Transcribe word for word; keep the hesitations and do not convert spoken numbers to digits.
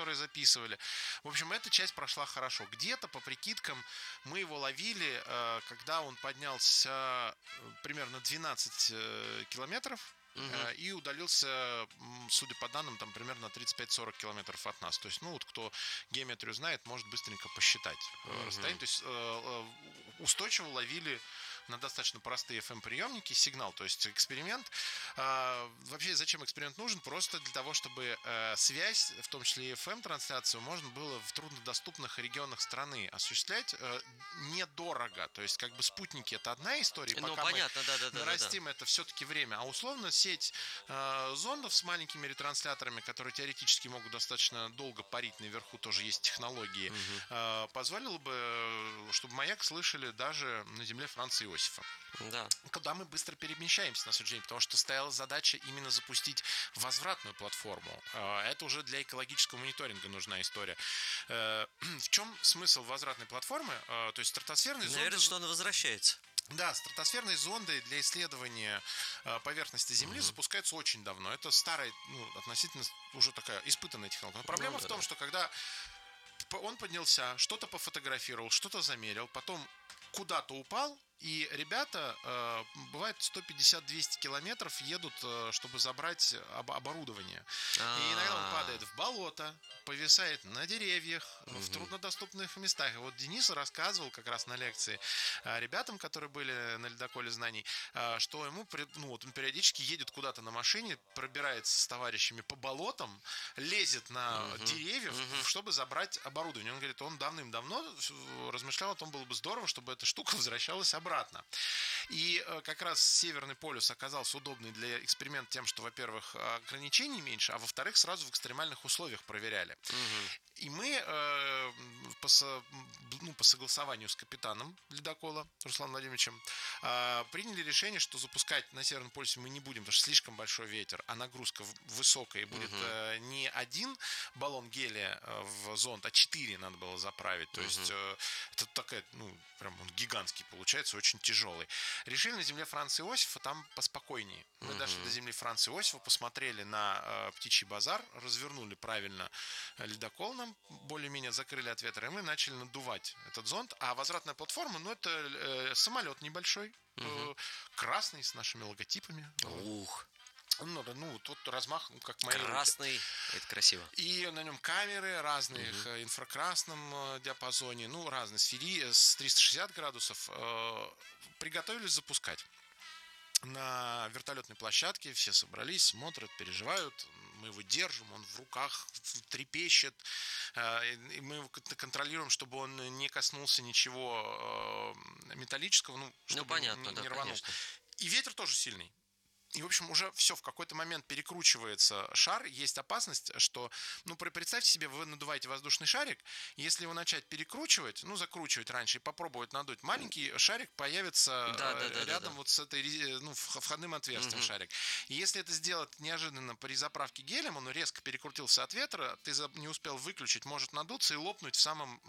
которые записывали. В общем, эта часть прошла хорошо. Где-то, по прикидкам, мы его ловили, когда он поднялся примерно двенадцать километров. Uh-huh. И удалился, судя по данным, там примерно тридцать пять-сорок километров от нас. То есть, ну вот кто геометрию знает, может быстренько посчитать uh-huh. расстояние. То есть устойчиво ловили на достаточно простые эф эм-приемники сигнал. То есть эксперимент. Вообще, зачем эксперимент нужен? Просто для того, чтобы связь, в том числе и эф эм-трансляцию, можно было в труднодоступных регионах страны осуществлять недорого. То есть, как бы спутники — это одна история. Ну, пока понятно, мы да, да, да, нарастим да. это все-таки время. А условно сеть э, зондов с маленькими ретрансляторами, которые теоретически могут достаточно долго парить наверху, тоже есть технологии, угу. э, позволило бы, чтобы маяк слышали даже на земле Франца Иосифа. Да. Куда мы быстро перемещаемся на самом деле, потому что стояла задача именно запустить возвратную платформу. Э, это уже для экологического мониторинга нужна история. Э, в чем смысл возвратной платформы? Э, то есть стратосферные зонды... Наверное, что она возвращается. Да, стратосферные зонды для исследования э, поверхности Земли uh-huh. запускаются очень давно. Это старая, ну, относительно уже такая испытанная технология. Но проблема ну, да, в том, да. что когда он поднялся, что-то пофотографировал, что-то замерил, потом куда-то упал, и ребята, э, бывает, сто пятьдесят - двести километров едут, э, чтобы забрать об- оборудование. А-а-а. И иногда он падает в болото, повисает на деревьях, угу. в труднодоступных местах. И вот Денис рассказывал как раз на лекции э, ребятам, которые были на ледоколе знаний, э, что ему, ну, вот он периодически едет куда-то на машине, пробирается с товарищами по болотам, лезет на угу. деревья, угу. чтобы забрать оборудование. Он говорит, он давным-давно размышлял о том, было бы здорово, чтобы эта штука возвращалась обратно. Обратно. И э, как раз Северный полюс оказался удобный для эксперимента тем, что, во-первых, ограничений меньше, а во-вторых, сразу в экстремальных условиях проверяли. Угу. И мы э, по, со, ну, по согласованию с капитаном ледокола Русланом Владимировичем э, приняли решение, что запускать на Северном полюсе мы не будем, потому что слишком большой ветер, а нагрузка высокая, и будет угу. э, не один баллон гелия э, в зонд, а четыре надо было заправить. То угу. есть э, это такая, ну, прям он гигантский получается, очень тяжелый. Решили на земле Франца Иосифа там поспокойнее. Мы uh-huh. дошли до земли Франца Иосифа, посмотрели на э, птичий базар, развернули правильно ледокол нам, более-менее закрыли от ветра, и мы начали надувать этот зонд. А возвратная платформа, ну, это э, самолет небольшой, uh-huh. э, красный, с нашими логотипами. Ух! Ну, ну, тут размах, как мои красный, руки. Это красиво. И на нем камеры разных, угу. uh-huh. инфракрасном диапазоне, ну, разные, с, фили, с триста шестьдесят градусов. Э, приготовились запускать. На вертолетной площадке все собрались, смотрят, переживают. Мы его держим, он в руках трепещет. Э, и мы его контролируем, чтобы он не коснулся ничего э, металлического, ну, чтобы ну, понятно, не, да, не рванул. Конечно. И ветер тоже сильный. И, в общем, уже все в какой-то момент перекручивается шар. Есть опасность, что, ну, представьте себе, вы надуваете воздушный шарик, если его начать перекручивать, ну, закручивать раньше и попробовать надуть, маленький шарик появится да, да, да, рядом да, да. вот с этой, ну, входным отверстием угу. шарик. И если это сделать неожиданно при заправке гелем, он резко перекрутился от ветра, ты не успел выключить, может надуться и лопнуть в самом